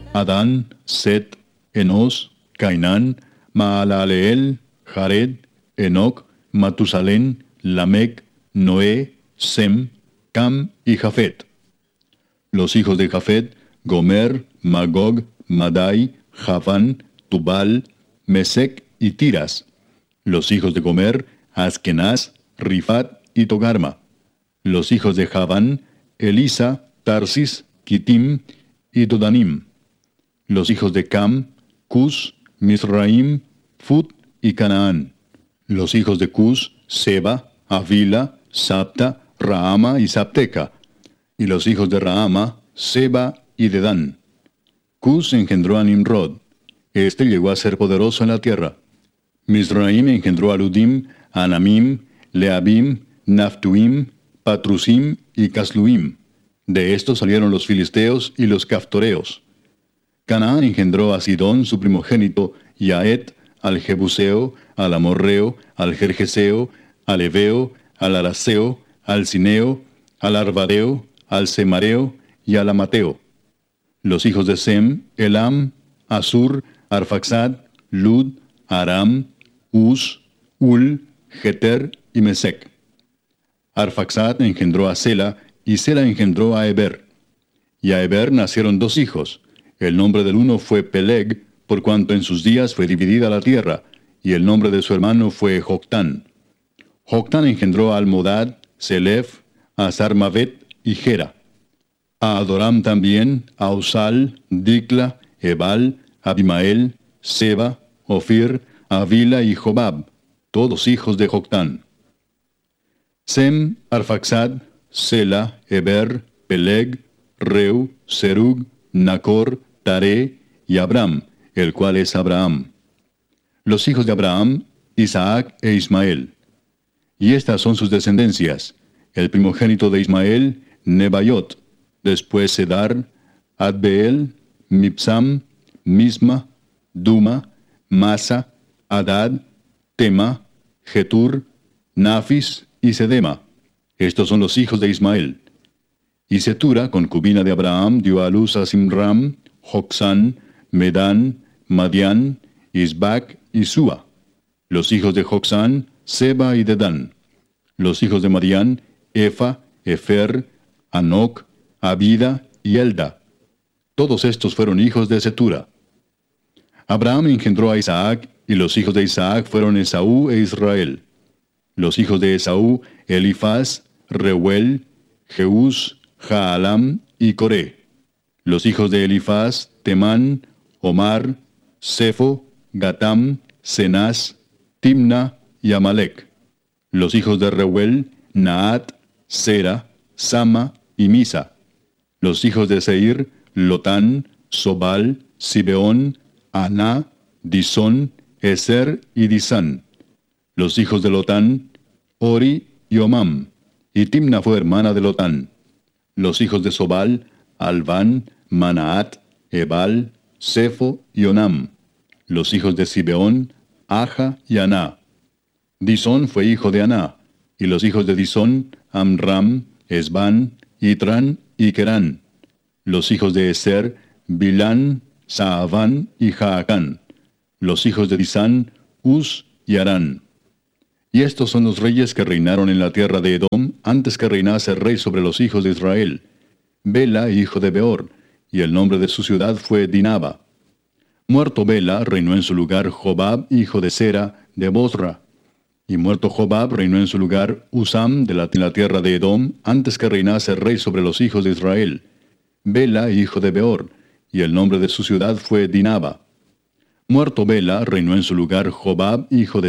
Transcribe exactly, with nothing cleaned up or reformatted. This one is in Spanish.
Adán, Set, Enos, Cainán, Maalaleel, Jared, Enoc, Matusalén, Lamec, Noé, Sem, Cam y Jafet. Los hijos de Jafet, Gomer, Magog, Madai, Javán, Tubal, Mesec y Tiras. Los hijos de Gomer, Askenaz, Rifat y Togarma. Los hijos de Javán, Elisa, Tarsis, Kitim y Dodanim. Los hijos de Cam, Cus, Misraim, Fut y Canaán. Los hijos de Cus, Seba, Avila, Sapta, Raama y Sapteca. Y los hijos de Raama, Seba y Dedán. Cus engendró a Nimrod. Este llegó a ser poderoso en la tierra. Misraim engendró a Ludim, Anamim, Leabim, Naftuim, Patrusim y Casluim. De estos salieron los filisteos y los caftoreos. Canaán engendró a Sidón, su primogénito, y a Et, al Jebuseo, al Amorreo, al Jerjeseo, al Eveo, al Araseo, al Cineo, al Arvadeo, al Semareo y al Amateo. Los hijos de Sem, Elam, Asur, Arfaxad, Lud, Aram, Uz, Ul, Geter y Mesec. Arfaxad engendró a Sela, y Sela engendró a Eber. Y a Eber nacieron dos hijos. El nombre del uno fue Peleg, por cuanto en sus días fue dividida la tierra, y el nombre de su hermano fue Joctán. Joctán engendró a Almodad, Selef, a Sarmavet y Gera. A Adoram también, a Usal, Dicla, Ebal, Abimael, Seba, Ofir, Avila y Jobab, todos hijos de Joctán. Sem, Arfaxad, Sela, Eber, Peleg, Reu, Serug, Nacor, Taré y Abram, el cual es Abraham. Los hijos de Abraham, Isaac e Ismael. Y estas son sus descendencias: el primogénito de Ismael, Nebaiot, después Sedar, Adbeel, Mipsam, Misma, Duma, Masa, Adad, Tema, Getur, Nafis y Sedema. Estos son los hijos de Ismael. Y Setura, concubina de Abraham, dio a luz a Simram, Joxán, Medán, Madián, Isbac y Sua. Los hijos de Joxán, Seba y Dedán. Los hijos de Madián, Efa, Efer, Anoc, Abida y Elda. Todos estos fueron hijos de Setura. Abraham engendró a Isaac, y los hijos de Isaac fueron Esaú e Israel. Los hijos de Esaú, Elifaz, Reuel, Jeús, Jaalam y Coré. Los hijos de Elifaz, Temán, Omar, Sefo, Gatam, Cenaz, Timna y Amalek. Los hijos de Reuel, Naat, Sera, Sama y Misa. Los hijos de Seir, Lotán, Sobal, Sibeón, Aná, Disón, Eser y Disán. Los hijos de Lotán, Ori y Omam. Y Timna fue hermana de Lotán. Los hijos de Sobal, Alván, Manaat, Ebal, Sefo y Onam. Los hijos de Sibeón, Aja y Aná. Disón fue hijo de Aná. Y los hijos de Disón, Amram, Esban, Itran y Kerán. Los hijos de Eser, Bilán, Saaván y Jaacán. Los hijos de Disán, Uz y Arán. Y estos son los reyes que reinaron en la tierra de Edom antes que reinase rey sobre los hijos de Israel. Bela, hijo de Beor, y el nombre de su ciudad fue Dinaba. Muerto Bela, reinó en su lugar Jobab, hijo de Sera, de Bosra. Y muerto Jobab, reinó en su lugar Usam de la, de la tierra de Edom antes que reinase rey sobre los hijos de Israel. Bela, hijo de Beor, y el nombre de su ciudad fue Dinaba. Muerto Bela, reinó en su lugar Jobab, hijo de